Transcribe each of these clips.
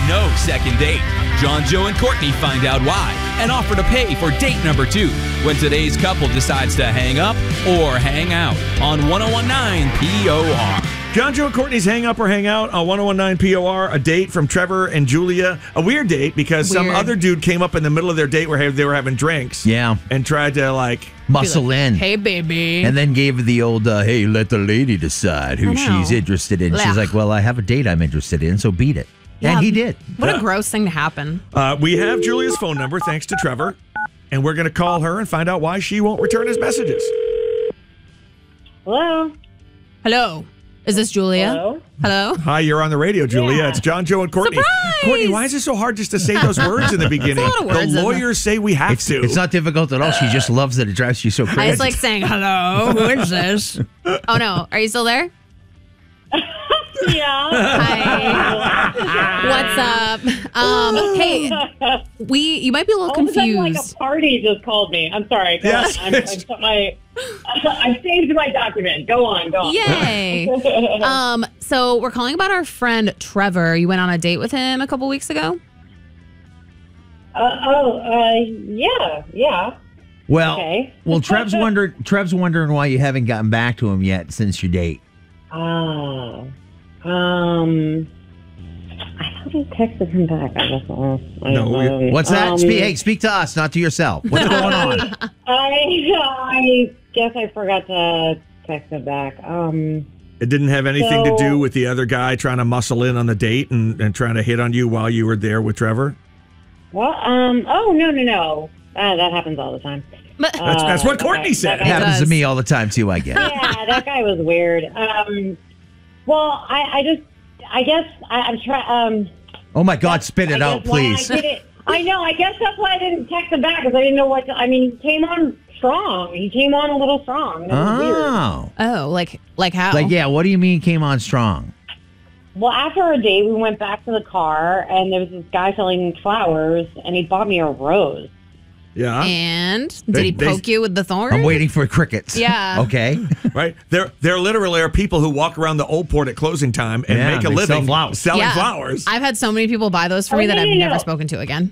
no second date. John, Joe, and Courtney find out why and offer to pay for date number 2 when today's couple decides to hang up or hang out on 1019 POR. John, Joe, and Courtney's Hang Up or Hang Out on 1019 POR. A date from Trevor and Julia. A weird date because some other dude came up in the middle of their date where they were having drinks. Yeah. And tried to, muscle in. Hey, baby. And then gave the old, hey, let the lady decide who she's interested in. She's like, well, I have a date I'm interested in, so beat it. Yeah. And he did. What a gross thing to happen. We have Julia's phone number, thanks to Trevor. And we're going to call her and find out why she won't return his messages. Hello? Hello. Is this Julia? Hello? Hello? Hi, you're on the radio, Julia. Yeah. It's John, Joe, and Courtney. Surprise! Courtney, why is it so hard just to say those words in the beginning? There's a lot of words The in lawyers say we have to. It's not difficult at all. She just loves that it drives you so crazy. I was like saying, hello, who is this? Oh, no. Are you still there? Yeah. Hi. What's up? Hey, you might be a little All of a sudden, confused. a party just called me. I'm sorry. Go Yes. on. I saved my document. Go on. Yay. So we're calling about our friend Trevor. You went on a date with him a couple weeks ago? Yeah. well, Okay. well, Trev's wondering why you haven't gotten back to him yet since your date. I thought I texted him back. What's that? Speak to us, not to yourself. What's going on? I guess I forgot to text him back. It didn't have anything to do with the other guy trying to muscle in on the date and trying to hit on you while you were there with Trevor? Well, no. That happens all the time. That's what Courtney said. It happens to me all the time, too, I guess. Yeah, that guy was weird. Well, I guess I'm trying. Oh, my God, spit it out, please. I know. I guess that's why I didn't text him back, because I didn't know what to. I mean, he came on strong. He came on a little strong. And it was weird. Oh, like how? What do you mean came on strong? Well, after our date, we went back to the car, and there was this guy selling flowers, and he bought me a rose. Yeah. And did he poke you with the thorn? I'm waiting for crickets. Yeah. Okay. Right. There literally are people who walk around the Old Port at closing time and make a they living sell selling flowers. I've had so many people buy those for me that I've never spoken to again.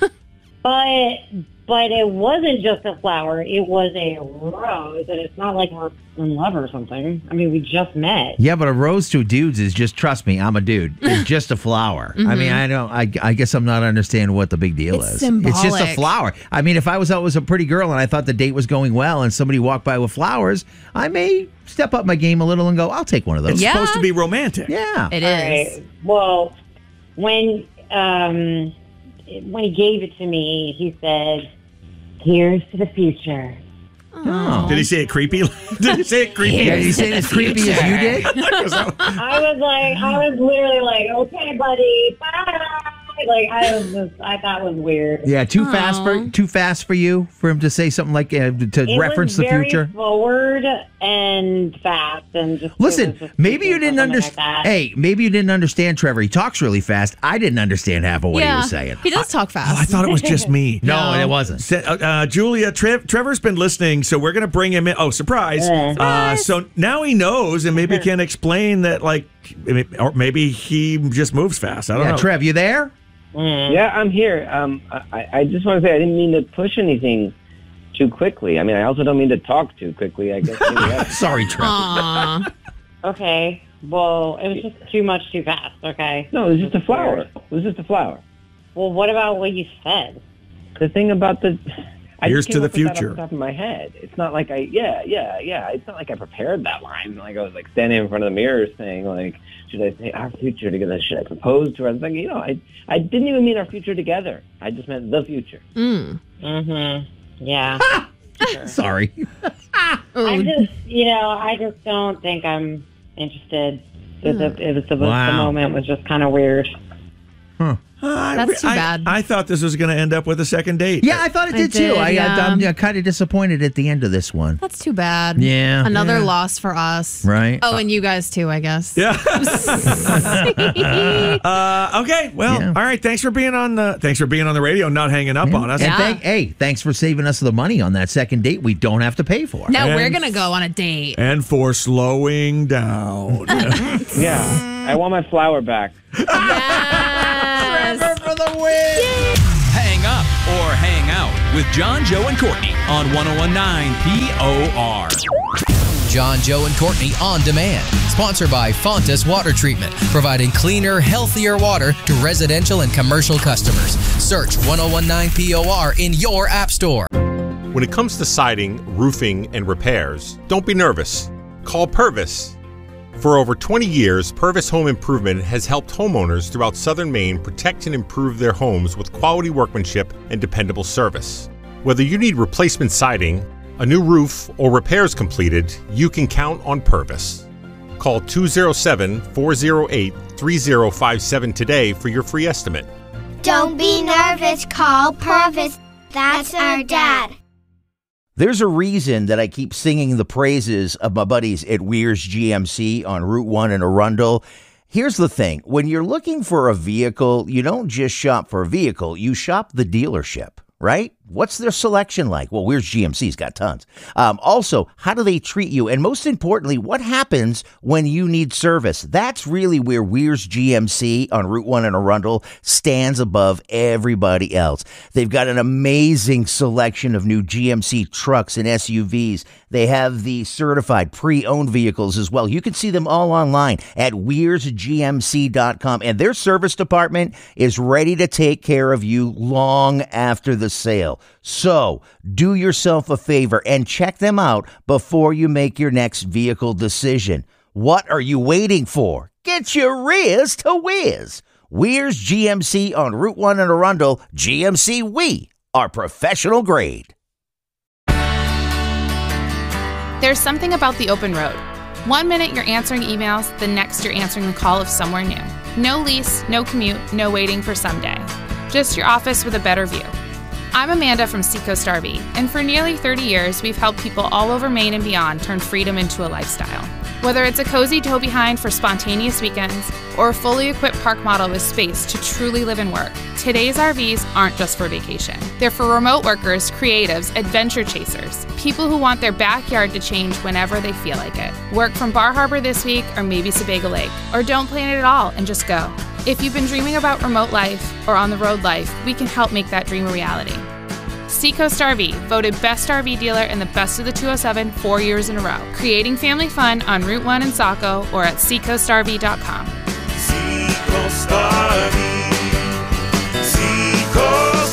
But it wasn't just a flower. It was a rose, and it's not like we're in love or something. I mean, we just met. Yeah, but a rose to dudes is just, trust me, I'm a dude. It's just a flower. I mean, I guess I'm not understanding what the big deal is. Symbolic. It's just a flower. I mean, if I was out with a pretty girl and I thought the date was going well and somebody walked by with flowers, I may step up my game a little and go, I'll take one of those. It's supposed to be romantic. Yeah. It All is. right. Well, when he gave it to me, he said, "Here's to the future." Oh. Did he say it creepy? Did he say it creepy? Yeah, did he say it as creepy as you did? I was literally like, "Okay, buddy, bye." Like I thought it was weird. Yeah, too fast for you for him to say something like to reference the future. It was very forward and fast and just. Listen, maybe you didn't understand. Hey, maybe you didn't understand Trevor. He talks really fast. I didn't understand half of what he was saying. He does talk fast. I thought it was just me. No, it wasn't. Julia, Trevor's been listening, so we're going to bring him in. Oh, surprise. So now he knows and maybe can explain that, or maybe he just moves fast. I don't know. Trev, you there? Yeah, I'm here. I just want to say I didn't mean to push anything too quickly. I mean, I also don't mean to talk too quickly. I guess. Sorry, Trev. Okay. Well, it was just too much too fast. Okay. No, it was just a flower. It was just a flower. Well, what about what you said? The thing about Here's to the Off the future. top of my head. It's not like It's not like I prepared that line. Like I was standing in front of the mirror saying should I say our future together? Should I propose to her? I was thinking, I didn't even mean our future together. I just meant the future. Yeah. Sorry. I just don't think I'm interested. The moment was just kind of weird. That's too bad. I thought this was going to end up with a second date. Yeah, I thought it did too. I'm kind of disappointed at the end of this one. That's too bad. Yeah. Another loss for us. Right. Oh, and you guys too, I guess. Yeah. Okay. Well, all right. Thanks for being on the radio and not hanging up on us. And thanks for saving us the money on that second date we don't have to pay for. Now we're going to go on a date. And for slowing down. Yeah. I want my flower back. Yes. Hang up or hang out with John, Joe, and Courtney on 101.9 POR. John, Joe, and Courtney On Demand. Sponsored by Fontis Water Treatment, providing cleaner, healthier water to residential and commercial customers. Search 101.9 POR in your app store. When it comes to siding, roofing, and repairs, don't be nervous. Call Purvis. For over 20 years, Purvis Home Improvement has helped homeowners throughout southern Maine protect and improve their homes with quality workmanship and dependable service. Whether you need replacement siding, a new roof, or repairs completed, you can count on Purvis. Call 207-408-3057 today for your free estimate. Don't be nervous, call Purvis. That's our dad. There's a reason that I keep singing the praises of my buddies at Weir's GMC on Route 1 in Arundel. Here's the thing. When you're looking for a vehicle, you don't just shop for a vehicle, you shop the dealership, right? What's their selection like? Well, Weir's GMC's got tons. Also, how do they treat you? And most importantly, what happens when you need service? That's really where Weir's GMC on Route 1 in Arundel stands above everybody else. They've got an amazing selection of new GMC trucks and SUVs. They have the certified pre-owned vehicles as well. You can see them all online at weirsgmc.com. And their service department is ready to take care of you long after the sale. So do yourself a favor and check them out before you make your next vehicle decision. What are you waiting for? Get your Riz to Whiz. Weir's GMC on Route 1 in Arundel. GMC, we are professional grade. There's something about the open road. 1 minute you're answering emails, the next you're answering the call of somewhere new. No lease, no commute, no waiting for someday. Just your office with a better view. I'm Amanda from Seacoast RV, and for nearly 30 years, we've helped people all over Maine and beyond turn freedom into a lifestyle. Whether it's a cozy tow behind for spontaneous weekends, or a fully equipped park model with space to truly live and work, today's RVs aren't just for vacation. They're for remote workers, creatives, adventure chasers, people who want their backyard to change whenever they feel like it. Work from Bar Harbor this week, or maybe Sebago Lake, or don't plan it at all and just go. If you've been dreaming about remote life or on-the-road life, we can help make that dream a reality. Seacoast RV, voted Best RV Dealer in the Best of the 207 4 years in a row. Creating family fun on Route 1 in Saco or at seacoastrv.com. Seacoast RV. Seacoast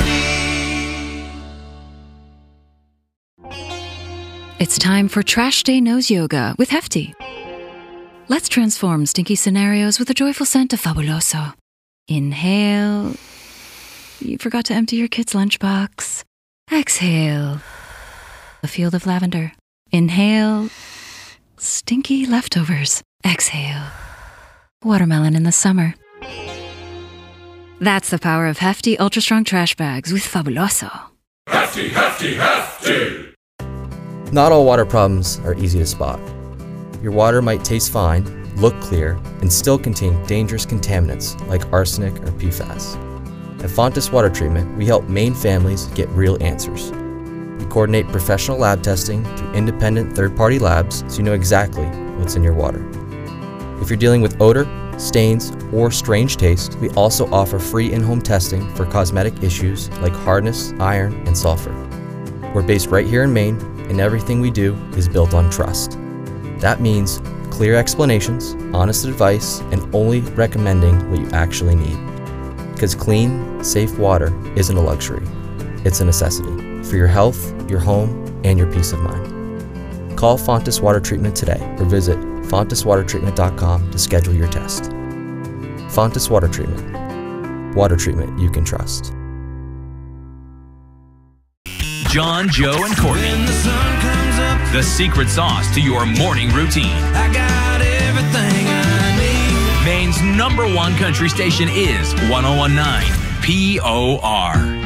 RV. It's time for Trash Day Nose Yoga with Hefty. Let's transform stinky scenarios with a joyful scent of Fabuloso. Inhale. You forgot to empty your kid's lunchbox. Exhale. A field of lavender. Inhale. Stinky leftovers. Exhale. Watermelon in the summer. That's the power of Hefty Ultra Strong Trash Bags with Fabuloso. Hefty, hefty, hefty! Not all water problems are easy to spot. Your water might taste fine, look clear, and still contain dangerous contaminants like arsenic or PFAS. At Fontis Water Treatment, we help Maine families get real answers. We coordinate professional lab testing through independent third-party labs so you know exactly what's in your water. If you're dealing with odor, stains, or strange taste, we also offer free in-home testing for cosmetic issues like hardness, iron, and sulfur. We're based right here in Maine, and everything we do is built on trust. That means clear explanations, honest advice, and only recommending what you actually need. Because clean, safe water isn't a luxury. It's a necessity for your health, your home, and your peace of mind. Call Fontis Water Treatment today or visit fontiswatertreatment.com to schedule your test. Fontis Water Treatment. Water treatment you can trust. John, Joe, and Courtney. The secret sauce to your morning routine. I got everything I need. Maine's #1 country station is 101.9 POR.